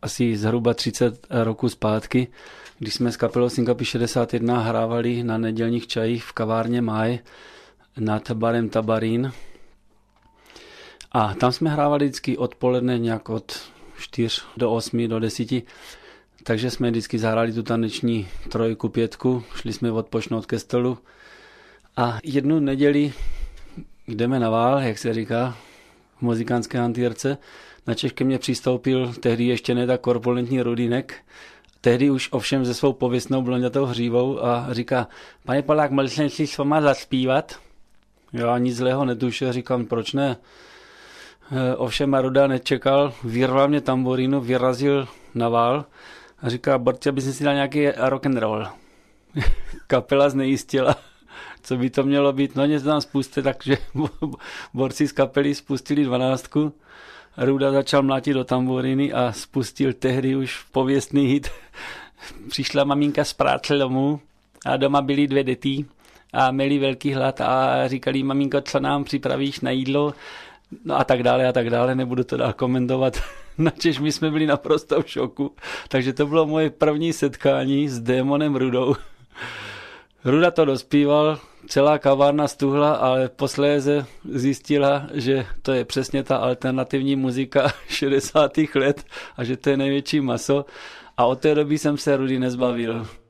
asi zhruba 30 roků zpátky, když jsme s kapelou Syncope 61 hrávali na nedělních čajích v kavárně Maj nad barem Tabarín. A tam jsme hrávali vždycky odpoledne nějak od 4 do 8, do 10. Takže jsme vždycky zahráli tu taneční 3, 5, šli jsme odpočnout ke stolu. A jednu neděli jdeme na vál, jak se říká, v muzikánské hantýrce. Na Češ ke mně přistoupil tehdy ještě ne tak korpulentní Rudínek, tehdy už ovšem se svou pověstnou blonďatou hřívou a říká, pane Polák, mohl jsem si s váma zaspívat? Já nic zlého netušil, říkám, proč ne? Ovšem Ruda nečekal, vyrval mě tamburínu, vyrazil na vál a říká, Borci, aby si dal nějaký rock and roll. Kapela znejistila, co by to mělo být, no něco tam spustte, takže borci z kapely spustili 12. Ruda začal mlátit do tamburíny a spustil tehdy už pověstný hit. Přišla maminka z práce domů a doma byly 2 děti a měli velký hlad a říkali, maminko, co nám připravíš na jídlo? No a tak dále, nebudu to dál komentovat. Načež my jsme byli naprosto v šoku. Takže to bylo moje první setkání s démonem Rudou. Ruda to dospíval, celá kavárna stuhla, ale posléze zjistila, že to je přesně ta alternativní muzika 60. let a že to je největší maso. A od té doby jsem se Rudy nezbavil.